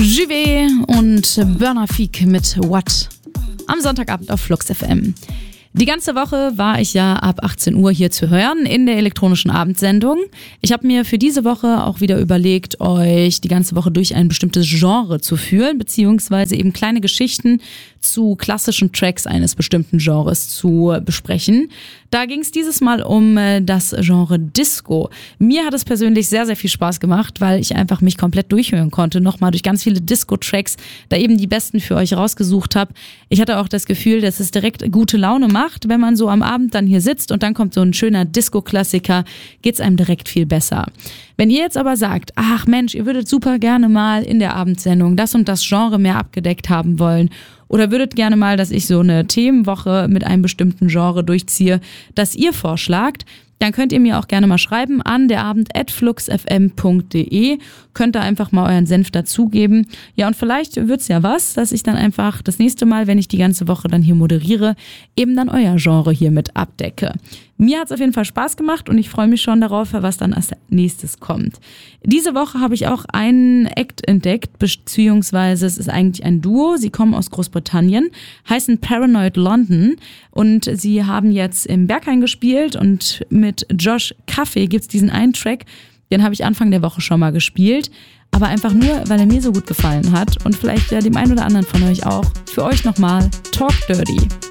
Juve und Burner Peak mit What am Sonntagabend auf Flux FM. Die ganze Woche war ich ja ab 18 Uhr hier zu hören in der elektronischen Abendsendung. Ich habe mir für diese Woche auch wieder überlegt, euch die ganze Woche durch ein bestimmtes Genre zu führen, beziehungsweise eben kleine Geschichten zu klassischen Tracks eines bestimmten Genres zu besprechen. Da ging es dieses Mal um das Genre Disco. Mir hat es persönlich sehr, sehr viel Spaß gemacht, weil ich einfach mich komplett durchhören konnte, nochmal durch ganz viele Disco-Tracks, da eben die besten für euch rausgesucht habe. Ich hatte auch das Gefühl, dass es direkt gute Laune macht, wenn man so am Abend dann hier sitzt und dann kommt so ein schöner Disco-Klassiker, geht's einem direkt viel besser. Wenn ihr jetzt aber sagt, ach Mensch, ihr würdet super gerne mal in der Abendsendung das und das Genre mehr abgedeckt haben wollen oder würdet gerne mal, dass ich so eine Themenwoche mit einem bestimmten Genre durchziehe, das ihr vorschlagt, dann könnt ihr mir auch gerne mal schreiben an derabend@fluxfm.de. Könnt da einfach mal euren Senf dazugeben. Ja, und vielleicht wird's ja was, dass ich dann einfach das nächste Mal, wenn ich die ganze Woche dann hier moderiere, eben dann euer Genre hier mit abdecke. Mir hat's auf jeden Fall Spaß gemacht und ich freue mich schon darauf, was dann als nächstes kommt. Diese Woche habe ich auch einen Act entdeckt, beziehungsweise es ist eigentlich ein Duo. Sie kommen aus Großbritannien, heißen Paranoid London und sie haben jetzt im Berghain gespielt und mit Josh Kaffee gibt's diesen einen Track, den habe ich Anfang der Woche schon mal gespielt, aber einfach nur, weil er mir so gut gefallen hat und vielleicht ja dem einen oder anderen von euch auch. Für euch nochmal Talk Dirty.